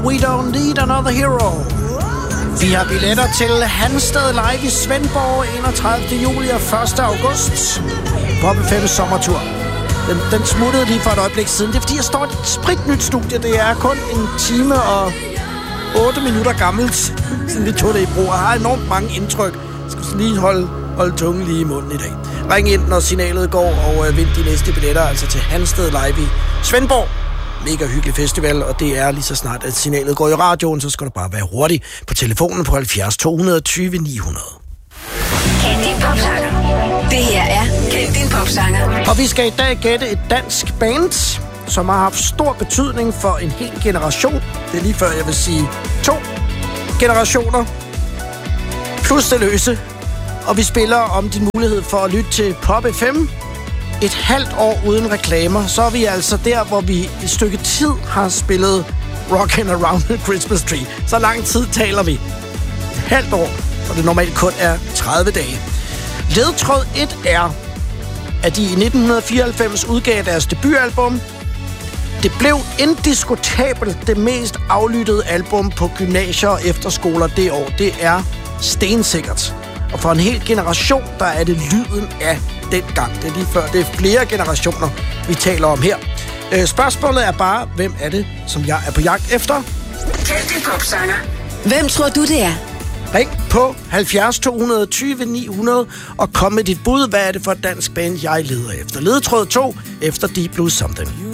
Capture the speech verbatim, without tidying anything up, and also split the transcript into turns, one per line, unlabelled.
We don't need another hero. Vi har billetter til Hansted Live i Svendborg enogtredivte juli og første august. Pop F M sommertur. Den, den smuttede lige for et øjeblik siden. Det er fordi, jeg står i et spritnyt studie. Det er kun en time og otte minutter gammelt, siden vi tog det i brug. Jeg har enormt mange indtryk. Jeg skal lige holde, holde tungen lige i munden i dag. Ring ind, når signalet går, og øh, vind de næste billetter, altså til Hansted Live i Svendborg. Mega hyggelig festival, og det er lige så snart, at signalet går i radioen, så skal du bare være hurtig på telefonen på halvfjerds to tyve ni hundrede.
Kend din popsanger. Det her er Kend din popsanger.
Og vi skal i dag gætte et dansk band, som har haft stor betydning for en hel generation. Det er lige før, jeg vil sige to generationer. Plus det løse. Og vi spiller om din mulighed for at lytte til Pop F M. Et halvt år uden reklamer, så er vi altså der, hvor vi et stykke tid har spillet Rockin' Around the Christmas Tree. Så lang tid taler vi. Et halvt år, og det normalt kun er tredive dage. Ledtråd et er, at de i nitten fireoghalvfems udgav deres debutalbum. Det blev indiskutabelt det mest aflyttede album på gymnasier og efterskoler det år. Det er stensikkert. Og for en hel generation, der er det lyden af dengang. Det er lige før, det er flere generationer, vi taler om her. Øh, spørgsmålet er bare, hvem er det, som jeg er på jagt efter?
Kend din popsanger. Hvem tror du, det er?
Ring på halvfjerds to tyve ni hundrede og kom med dit bud. Hvad er det for et dansk band, jeg leder efter? Ledetråd to efter Deep Blue Something.